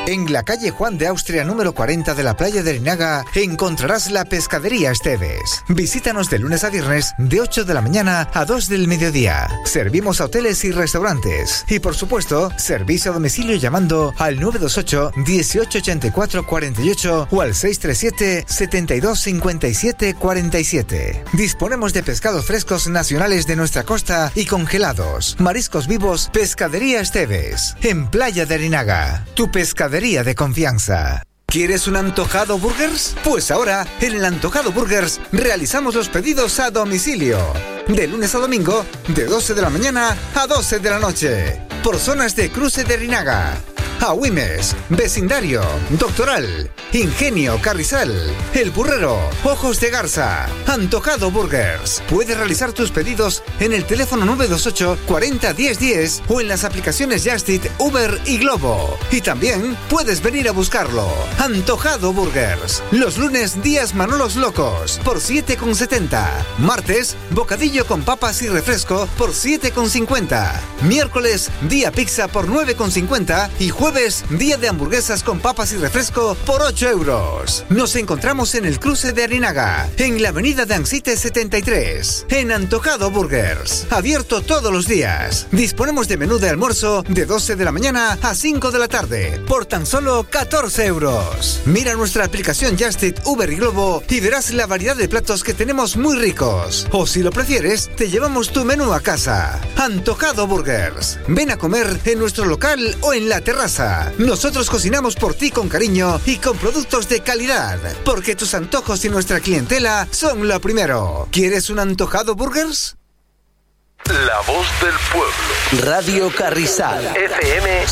En la calle Juan de Austria número 40 de la playa de Larinaga encontrarás la Pescadería Esteves. Visítanos de lunes a viernes de 8 de la mañana a 2 del mediodía. Servimos a hoteles y restaurantes. Y por supuesto, servicio a domicilio llamando al 928 1884 48 o al 637 72 57 47. Disponemos de pescados frescos nacionales de nuestra costa y congelados. Mariscos vivos, Pescadería Esteves. En Playa de Larinaga. Tu pescadería de confianza. ¿Quieres un Antojado Burgers? Pues ahora, en el Antojado Burgers, realizamos los pedidos a domicilio. De lunes a domingo, de 12 de la mañana a 12 de la noche. Por zonas de Cruce de Larinaga, Agüimes, Vecindario, Doctoral, Ingenio, Carrizal, El Burrero, Ojos de Garza. Antojado Burgers. Puedes realizar tus pedidos en el teléfono 928 40 10 10 o en las aplicaciones Just Eat, Uber y Globo. Y también puedes venir a buscarlo. Antojado Burgers. Los lunes, días Manolos Locos por 7,70. Martes, bocadillo con papas y refresco por 7,50. Miércoles, día pizza por 9,50 y jueves, día de hamburguesas con papas y refresco por 8 euros. Nos encontramos en el cruce de Larinaga, en la avenida de Ansite 73, en Antojado Burgers. Abierto todos los días. Disponemos de menú de almuerzo de 12 de la mañana a 5 de la tarde, por tan solo 14 euros. Mira nuestra aplicación Just Eat, Uber y Globo y verás la variedad de platos que tenemos muy ricos. O si lo prefieres, te llevamos tu menú a casa. Antojado Burgers. Ven a comer en nuestro local o en la terraza. Nosotros cocinamos por ti con cariño y con productos de calidad, porque tus antojos y nuestra clientela son lo primero. ¿Quieres un Antojado Burgers? La voz del pueblo. Radio Carrizal. FM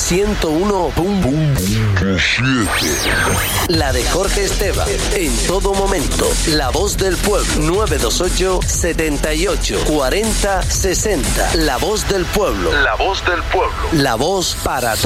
101.7. La de Jorge Esteban. En todo momento. La voz del pueblo. 928 78 40 60. La voz del pueblo. La voz del pueblo. La voz para